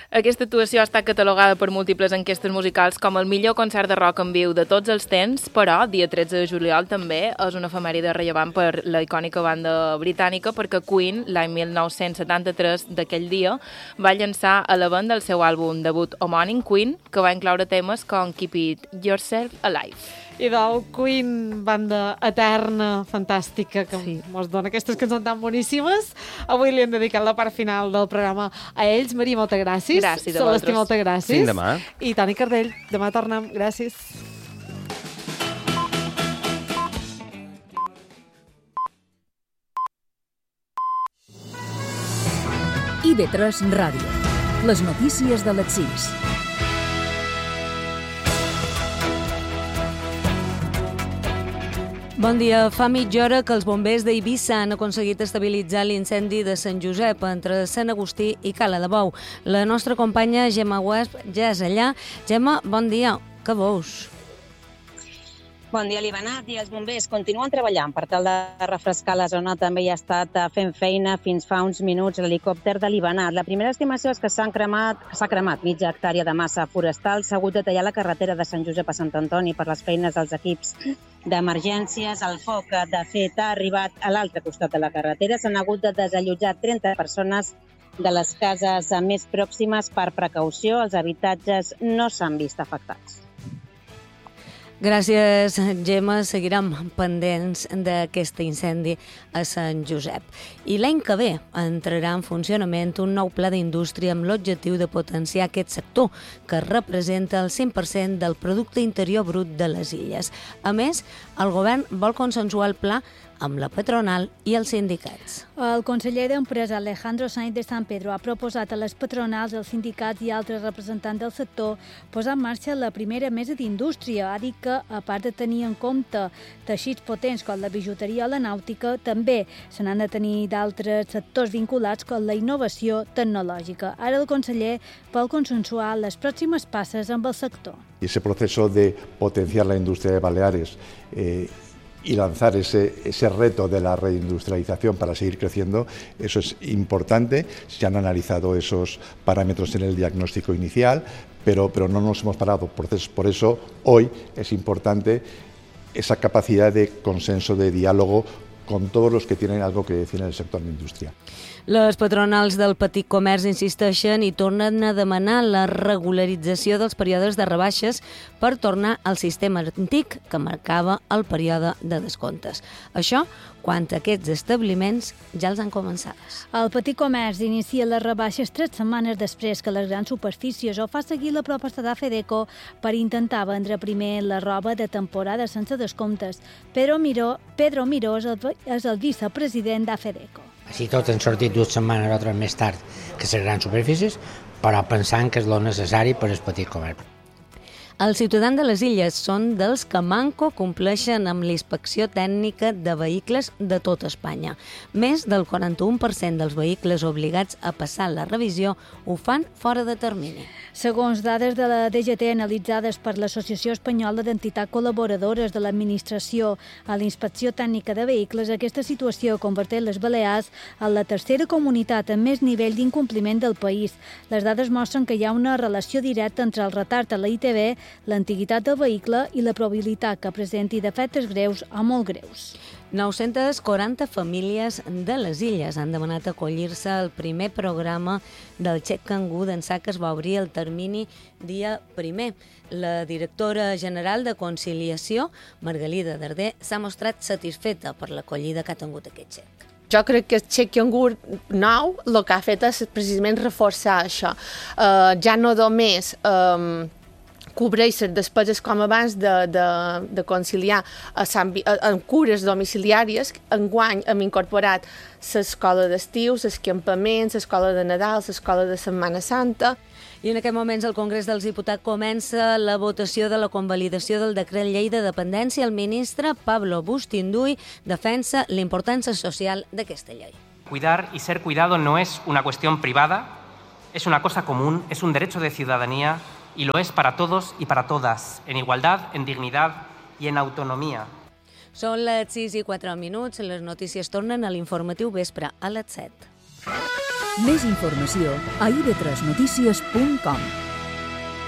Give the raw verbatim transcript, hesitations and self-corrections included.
Aquesta actuació ha estat catalogada per múltiples enquestes musicals com el millor concert de rock en viu de tots els temps, però dia tretze de juliol també és una efemèride rellevant per la icònica banda britànica, perquè Queen, l'any mil nou-cents setanta-tres d'aquell dia, va llançar a la banda el seu àlbum debut homònim, Queen, que va incloure temes com Keep It Yourself Alive. I del Queen, banda eterna, fantàstica, que sí. Ens dona aquestes cançons tan boníssimes. Avui li hem dedicat la part final del programa a ells. Maria, moltes gràcies. Gràcies a vosaltres. Celestí, moltes gràcies. Fins demà. I Toni Cardell, demà tornem. Gràcies. I ve tres Ràdio. Les notícies de les sis. Bon dia. Fa mitja hora que els bombers d'Eivissa han aconseguit estabilitzar l'incendi de Sant Josep entre Sant Agustí i Cala de Bou. La nostra companya Gemma Wesp ja és allà. Gemma, bon dia. Què veus? Bon dia, Libanat. I els bombers continuen treballant per tal de refrescar la zona. També hi ha estat fent feina fins fa uns minuts l'helicòpter de Libanat. La primera estimació és que s'han cremat, s'ha cremat mitja hectàrea de massa forestal. S'ha hagut de tallar la carretera de Sant Josep a Sant Antoni per les feines dels equips d'emergències. El foc, de fet, ha arribat a l'altre costat de la carretera. S'han hagut de desallotjar trenta persones de les cases més pròximes per precaució. Els habitatges no s'han vist afectats. Gràcies, Gemma. Seguirem pendents d'aquest incendi a Sant Josep. I l'any que ve entrarà en funcionament un nou pla d'indústria amb l'objectiu de potenciar aquest sector, que representa el cent per cent del producte interior brut de les illes. A més, el govern vol consensuar el pla amb la patronal i els sindicats. El conseller d'Empresa, Alejandro Sainz de San Pedro, ha proposat a les patronals, els sindicats i altres representants del sector posar en marxa la primera mesa d'indústria. Ha dit que, a part de tenir en compte teixits potents com la bijuteria o la nàutica, també se n'han de tenir d'altres sectors vinculats com la innovació tecnològica. Ara el conseller vol consensuar les pròximes passes amb el sector. Ese proceso de potenciar la industria de Baleares eh, y lanzar ese, ese reto de la reindustrialización para seguir creciendo, eso es importante. Se han analizado esos parámetros en el diagnóstico inicial, pero, pero no nos hemos parado. Por eso, por eso hoy es importante esa capacidad de consenso, de diálogo con todos los que tienen algo que decir en el sector de la industria. Les patronals del petit comerç insisteixen i tornen a demanar la regularització dels períodes de rebaixes per tornar al sistema antic que marcava el període de descomptes. Això quan aquests establiments ja els han començades. El petit comerç inicia les rebaixes tres setmanes després que les grans superfícies ho fa seguir la proposta d'Afedeco per intentar vendre primer la roba de temporada sense descomptes. Pedro Miró, Pedro Miró és el, és el vicepresident d'Afedeco. Així tot han sortit dues setmanes o tres més tard que les grans superfícies, però pensant que és el necessari per al petit comerç. Els ciutadans de les illes són dels que manco compleixen amb l'inspecció tècnica de vehicles de tot Espanya. Més del quaranta-u per cent dels vehicles obligats a passar la revisió ho fan fora de termini. Segons dades de la D G T analitzades per l'Associació Espanyola d'Entitats Col·laboradores de l'Administració a la Inspecció Tècnica de Vehicles, aquesta situació converteix les Balears en la tercera comunitat amb més nivell d'incompliment del país. Les dades mostren que hi ha una relació directa entre el retard a la I T V, l'antiguitat del vehicle i la probabilitat que presenti defectes greus o molt greus. nou-centes quaranta famílies de les illes han demanat acollir-se al primer programa del xec cangur d'ençà que es va obrir el termini dia primer. La directora general de Conciliació, Margalida Darder, s'ha mostrat satisfeta per l'acollida que ha tingut aquest xec. Jo crec que el xec cangur nou el que ha fet és precisament reforçar això. Uh, ja no només um, cobreix les despeses com abans de, de, de conciliar a Sant, a, en cures domiciliàries. Enguany hem incorporat l'escola d'estiu, els campaments, l'escola de Nadal, l'escola de Setmana Santa. I en aquest moments el Congrés dels Diputats comença la votació de la convalidació del decret llei de dependència. El ministre Pablo Bustinduy defensa la importància social d'aquesta llei. Cuidar y ser cuidado no es una cuestión privada, es una cosa común, es un derecho de ciudadanía y lo es para todos y para todas, en igualdad, en dignidad y en autonomía. Són les sis i quatre minuts, les notícies tornen a l'informatiu vespre a les set. Més informació a i de tres notícies punt com.